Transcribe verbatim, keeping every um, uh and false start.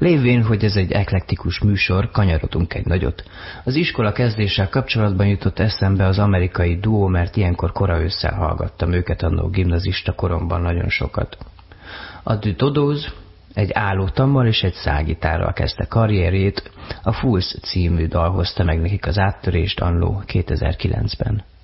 Lévén, hogy ez egy eklektikus műsor, kanyarodunk egy nagyot. Az iskola kezdéssel kapcsolatban jutott eszembe az amerikai duó, mert ilyenkor kora ősszel hallgattam őket annó gimnazista koromban nagyon sokat. A The Dodos egy állótammal és egy szágitárral kezdte karrierjét, a Fools című dal hozta meg nekik az áttörést annó kétezer-kilencben.